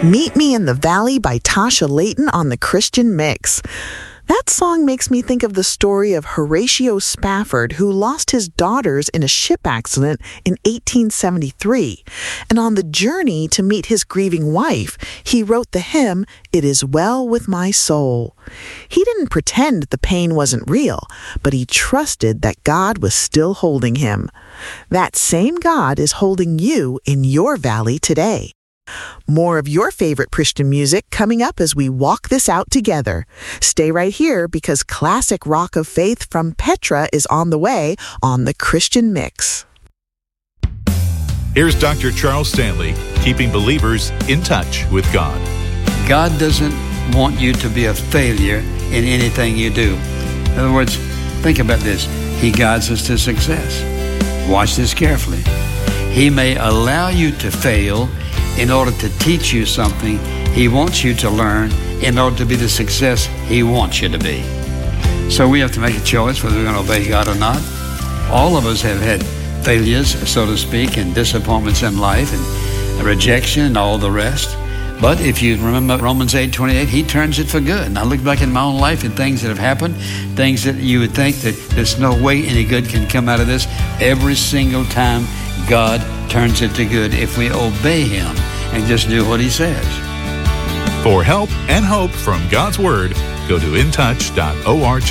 Meet Me in the Valley by Tasha Layton on the Christian Mix. That song makes me think of the story of Horatio Spafford, who lost his daughters in a ship accident in 1873. And on the journey to meet his grieving wife, he wrote the hymn, "It Is Well With My Soul." He didn't pretend the pain wasn't real, but he trusted that God was still holding him. That same God is holding you in your valley today. More of your favorite Christian music coming up as we walk this out together. Stay right here because classic Rock of Faith from Petra is on the way on the Christian Mix. Here's Dr. Charles Stanley, keeping believers in touch with God. God doesn't want you to be a failure in anything you do. In other words, think about this. He guides us to success. Watch this carefully. He may allow you to fail in order to teach you something He wants you to learn in order to be the success He wants you to be. So we have to make a choice whether we're going to obey God or not. All of us have had failures, so to speak, and disappointments in life and rejection and all the rest. But if you remember Romans 8:28, He turns it for good. And I look back in my own life at things that have happened, things that you would think that there's no way any good can come out of this. Every single time, God turns it to good if we obey Him and just do what He says. For help and hope from God's Word, go to intouch.org.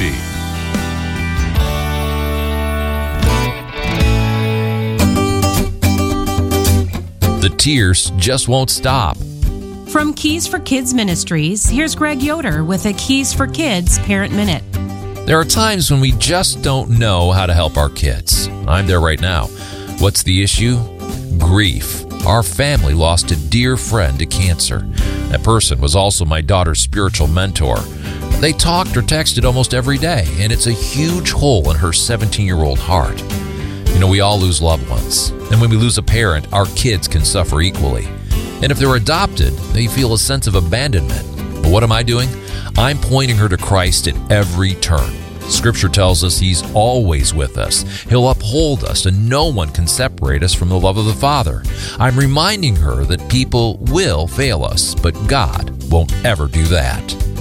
The tears just won't stop. From Keys for Kids Ministries, here's Greg Yoder with a Keys for Kids Parent Minute. There are times when we just don't know how to help our kids. I'm there right now. What's the issue? Grief. Our family lost a dear friend to cancer. That person was also my daughter's spiritual mentor. They talked or texted almost every day, and it's a huge hole in her 17-year-old heart. You know, we all lose loved ones, and when we lose a parent, our kids can suffer equally. And if they're adopted, they feel a sense of abandonment. But what am I doing? I'm pointing her to Christ at every turn. Scripture tells us He's always with us. He'll uphold us, and no one can separate us from the love of the Father. I'm reminding her that people will fail us, but God won't ever do that.